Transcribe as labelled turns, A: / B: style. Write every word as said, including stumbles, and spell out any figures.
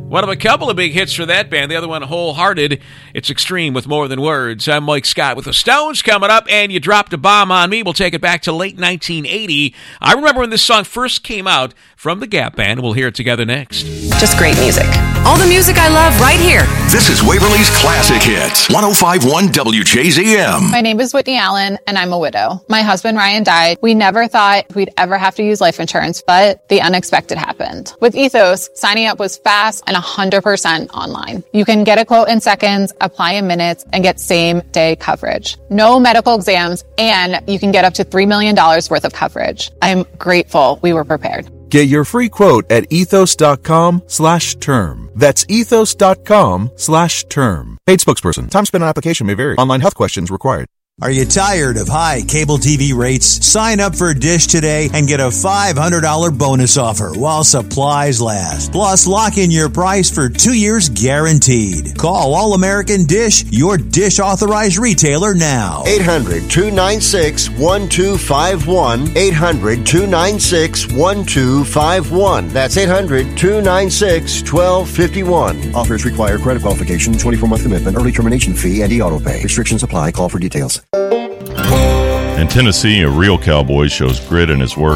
A: One of a couple of big hits for that band. The other one, Wholehearted. It's extreme with more than words. I'm Mike Scott with the Stones coming up, and You Dropped a Bomb on Me. We'll take it back to late nineteen eighty. I remember when this song first came out from the Gap Band. We'll hear it together next.
B: Just great music. All the music I love right here.
C: This is Waverly's Classic Hits. ten fifty-one W J Z M.
D: My name is Whitney Allen, and I'm a widow. My husband, Ryan, died. We never thought we'd ever have to use life insurance, but the unexpected happened. With Ethos, signing up was fast and one hundred percent online. You can get a quote in seconds, apply in minutes, and get same-day coverage. No medical exams, and you can get up to three million dollars worth of coverage. I'm grateful we were prepared.
E: Get your free quote at ethos.com slash term. That's ethos.com slash term. Paid spokesperson. Time spent on application may vary. Online health questions required.
F: Are you tired of high cable T V rates? Sign up for Dish today and get a five hundred dollars bonus offer while supplies last. Plus, lock in your price for two years guaranteed. Call All American Dish, your Dish authorized retailer now.
G: eight hundred, two nine six, one two five one. eight hundred, two nine six, one two five one. That's eight hundred, two nine six, one two five one.
H: Offers require credit qualification, twenty-four month commitment, early termination fee, and e-auto pay. Restrictions apply. Call for details.
I: In Tennessee, a real cowboy shows grit in his work